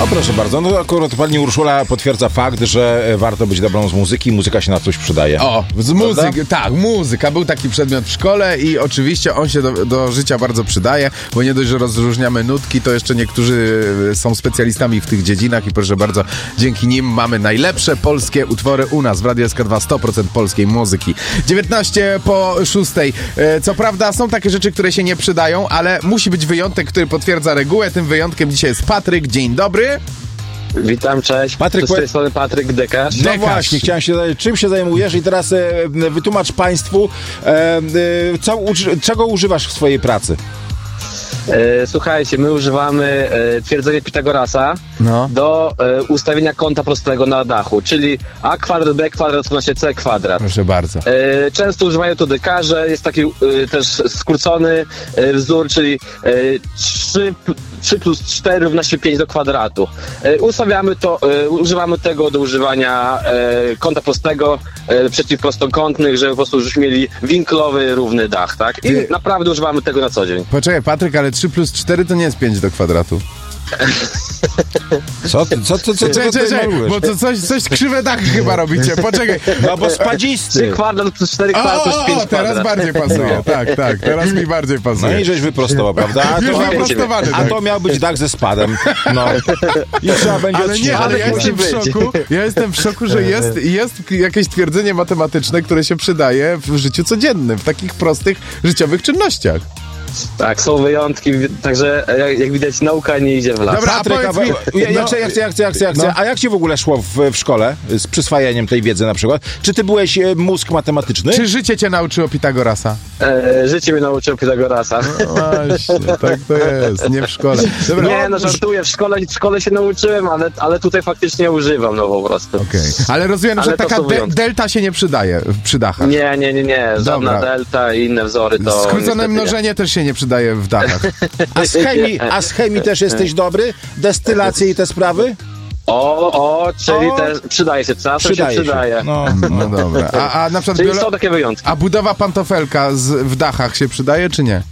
O, proszę bardzo, no akurat pani Urszula potwierdza fakt, że warto być dobrą z muzyki, muzyka się na coś przydaje. O, z muzyki, tak, muzyka. Był taki przedmiot w szkole i oczywiście on się do życia bardzo przydaje, bo nie dość, że rozróżniamy nutki, to jeszcze niektórzy są specjalistami w tych dziedzinach i proszę bardzo, dzięki nim mamy najlepsze polskie utwory u nas w Radiu SK2, 100% polskiej muzyki. 19:06. Co prawda są takie rzeczy, które się nie przydają, ale musi być wyjątek, który potwierdza regułę. Tym wyjątkiem dzisiaj jest Patryk. Dzień dobry. Witam, cześć. Patryk, z tej strony Patryk Dekarz. No właśnie, chciałem się zapytać, czym się zajmujesz i teraz wytłumacz państwu, czego używasz w swojej pracy. Słuchajcie, my używamy twierdzenia Pitagorasa do ustawienia kąta prostego na dachu, czyli a kwadrat b kwadrat równa się c kwadrat. Proszę bardzo. Często używają to dekarze, jest taki też skrócony wzór, czyli 3 plus 4 równa się 5 do kwadratu. Używamy tego do używania kąta prostego przeciwprostokątnych, żeby po prostu już mieli winklowy, równy dach, tak? I naprawdę używamy tego na co dzień. Poczekaj, Patryk, ale 3 plus 4 to nie jest 5 do kwadratu. Co? Czekaj, bo to coś krzywe dachy chyba robicie. Poczekaj. No bo spadzisty. 3 kwadrat plus 4 kwadrat plus 5 kwadrat. Teraz bardziej pasuje. Tak, teraz mi bardziej pasuje. No i żeś wyprostował, prawda? A to miał być dach ze spadem. No. I trzeba będzie odcinać. Ale ja jestem w szoku. Ja jestem w szoku, że jest jakieś twierdzenie matematyczne, które się przydaje w życiu codziennym, w takich prostych życiowych czynnościach. Tak, są wyjątki, także jak widać nauka nie idzie w las. Dobra, Patryk, a jak ci w ogóle szło w szkole z przyswajaniem tej wiedzy na przykład? Czy ty byłeś mózg matematyczny? Czy życie cię nauczyło Pitagorasa? Życie mnie nauczyło Pitagorasa. No właśnie, tak to jest, nie w szkole. Dobra, nie, no żartuję, w szkole się nauczyłem, ale tutaj faktycznie używam, no po prostu. Okej. Ale rozumiem, że taka delta się nie przydaje przy dachach. Nie. Żadna delta i inne wzory to... Skrócone mnożenie też się nie przydaje w dachach. A z chemii też jesteś dobry? Destylacje i te sprawy? Czyli też przydaje się, czasem się przydaje. No dobra. A na przykład czyli są takie wyjątki. A budowa pantofelka w dachach się przydaje, czy nie?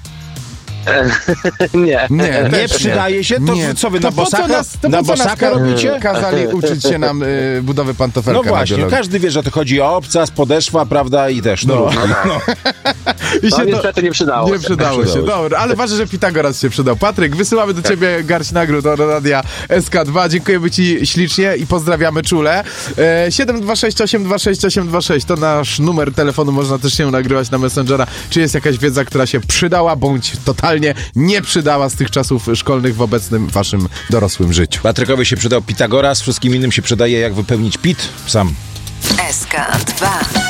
Nie przydaje się? To nie. co wy to na bosaka robicie? Kazali uczyć się nam budowy pantofelka. No właśnie, każdy wie, że to chodzi o obcas, podeszwa, prawda, i też. Niestety nie przydało się. Dobra, ale ważne, że Pitagoras się przydał. Patryk, wysyłamy do ciebie garść nagród do Radia SK2. Dziękujemy ci ślicznie i pozdrawiamy czule. 726 826 826 to nasz numer telefonu, można też się nagrywać na Messengera. Czy jest jakaś wiedza, która się przydała, bądź totalnie nie przydała z tych czasów szkolnych w obecnym waszym dorosłym życiu. Patrykowi się przydał Pitagoras, wszystkim innym się przydaje, jak wypełnić PIT sam. SK2.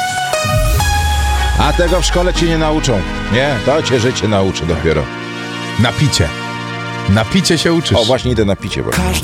A tego w szkole cię nie nauczą. Nie, to cię życie nauczy dopiero. Na picie się uczysz. O, właśnie idę na picie.